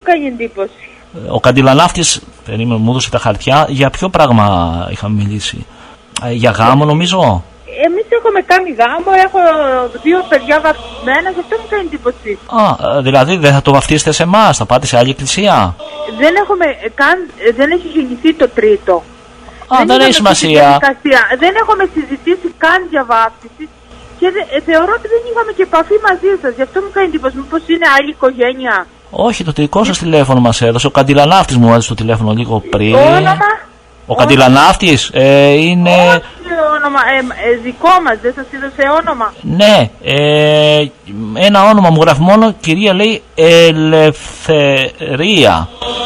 κάνει εντύπωση. Ο Καντιλανάφτης, περίμενε, μου έδωσε τα χαρτιά. Για ποιο πράγμα είχαμε μιλήσει? Για γάμο, νομίζω. Εμείς έχουμε κάνει γάμο, έχω 2 παιδιά βαφτισμένα, γι' αυτό μου κάνει εντύπωση. Δηλαδή δεν θα το βαφτίσετε σε εμάς, θα πάτε σε άλλη εκκλησία? Δεν έχει γεννηθεί το τρίτο. Δεν έχει σημασία. Δεν έχουμε συζητήσει καν για βάφτιση και θεωρώ ότι δεν είχαμε και επαφή μαζί σας. Γι' αυτό μου κάνει εντύπωση. Μήπως είναι άλλη οικογένεια? Όχι, το δικό σας τηλέφωνο μας έδωσε. Ο Καντιλανάφτης μου έδωσε το τηλέφωνο λίγο πριν. Το όνομα? Ο Καντιλανάφτης είναι... Όχι όνομα, δικό μας, δεν σας έδωσε όνομα? Ναι, ένα όνομα μου γράφει μόνο, κυρία λέει Ελευθερία.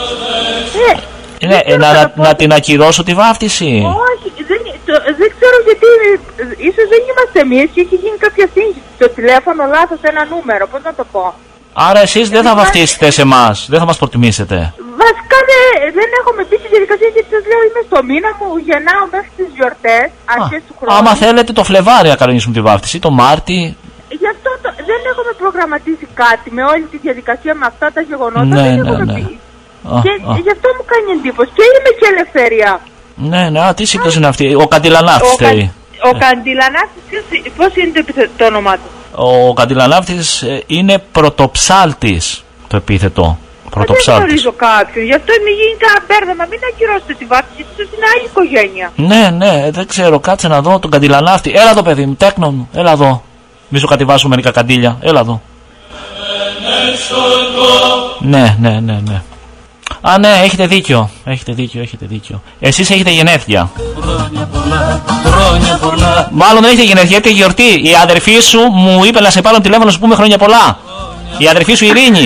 Να την ακυρώσω τη βάφτιση? Όχι, δεν ξέρω γιατί, ίσως δεν είμαστε εμείς και έχει γίνει κάποια σύγχυση στο τηλέφωνο, λάθος ένα νούμερο, πώς να το πω. Άρα εσείς δεν θα βαφτίσετε σε εμάς, δεν θα μας προτιμήσετε? Βασικά δεν έχουμε μπει στη διαδικασία γιατί σας λέω είμαι στο μήνα μου, γεννάω μέχρι τις γιορτές, αρχές του χρόνου. Άμα θέλετε το Φλεβάρι να κανονίσουμε τη βάφτιση, το Μάρτι. Γι' αυτό δεν έχουμε προγραμματίσει κάτι με όλη τη διαδικασία, με αυτά τα γεγονότα, δεν έχουμε μπει. Και γι' αυτό μου κάνει εντύπωση. Και είμαι και Ελευθερία. Ναι, τι σύμπτωση είναι αυτή? Ο Καντιλανάφτης θέλει. Ο Καντιλανάφτης, πώς είναι το όνομά του? Ο Καντιλανάφτης είναι πρωτοψάλτης, το επίθετο. Δεν γνωρίζω κάποιον, γι' αυτό είναι γίνει ένα μπέρδεμα. Μην ακυρώσετε τη βάφτιση, ίσως είναι άλλη οικογένεια. Ναι, δεν ξέρω, κάτσε να δω τον Καντιλανάφτη. Έλα εδώ, παιδί μου, τέκνο μου, έλα εδώ. Μη σου κατεβάσω μερικά καντήλια, έλα εδώ. Ναι. Ναι, έχετε δίκιο. Εσείς έχετε γενέθλια. Χρόνια πολλά. Μάλλον δεν έχετε γενέθλια, έχετε γιορτή. Η αδερφή σου μου είπε να σε πάρω τηλέφωνο να σου πούμε χρόνια πολλά. Η αδερφή σου Ειρήνη.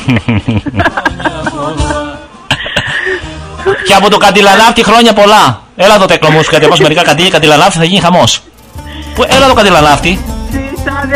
Και από το Καντιλανάφτη χρόνια πολλά. Έλα εδώ, τέκνο μου, σου κατεβάσω μερικά καντήλια. Καντιλανάφτη, θα γίνει χαμός. Έλα εδώ, Καντιλανάφτη. Της αδερφής